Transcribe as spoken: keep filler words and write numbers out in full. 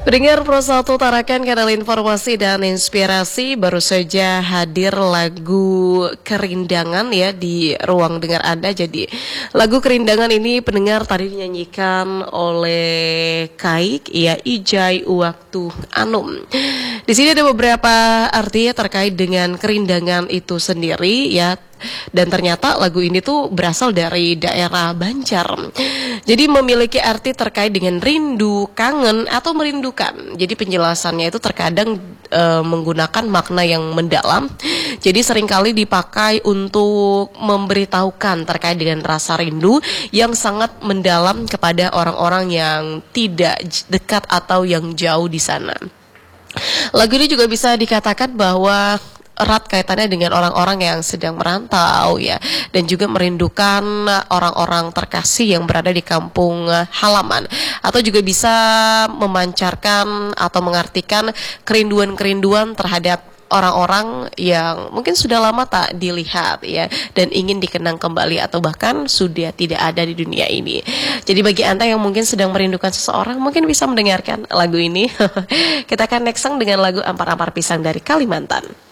Pendengar Pro satu tarakan kanal informasi dan inspirasi, baru saja hadir lagu Kerindangan ya di ruang dengar Anda. Jadi lagu Kerindangan ini pendengar tadi dinyanyikan oleh Kaik ya, Ijai Waktu Anum. Di sini ada beberapa arti terkait dengan kerindangan itu sendiri ya. Dan ternyata lagu ini tuh berasal dari daerah Banjar. Jadi memiliki arti terkait dengan rindu, kangen, atau merindukan. Jadi penjelasannya itu terkadang e, menggunakan makna yang mendalam. Jadi seringkali dipakai untuk memberitahukan terkait dengan rasa rindu yang sangat mendalam kepada orang-orang yang tidak dekat atau yang jauh di sana. Lagu ini juga bisa dikatakan bahwa erat kaitannya dengan orang-orang yang sedang merantau ya, dan juga merindukan orang-orang terkasih yang berada di kampung halaman, atau juga bisa memancarkan atau mengartikan kerinduan-kerinduan terhadap orang-orang yang mungkin sudah lama tak dilihat ya, dan ingin dikenang kembali atau bahkan sudah tidak ada di dunia ini. Jadi bagi Anda yang mungkin sedang merindukan seseorang, mungkin bisa mendengarkan lagu ini. Kita akan next song dengan lagu Ampar-Ampar Pisang dari Kalimantan.